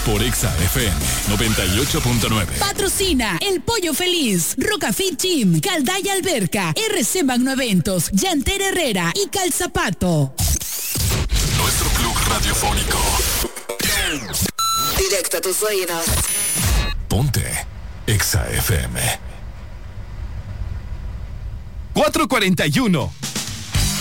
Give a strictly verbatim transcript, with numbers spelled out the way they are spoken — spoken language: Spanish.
por Exa F M noventa y ocho punto nueve. Patrocina El Pollo Feliz, Rocafit Gym, Caldaya Alberca, R C Magno Eventos, Yanter Herrera y Calzapato. Nuestro club radiofónico. Directo a tus oídos. Ponte Exa F M. cuatro cuarenta y uno.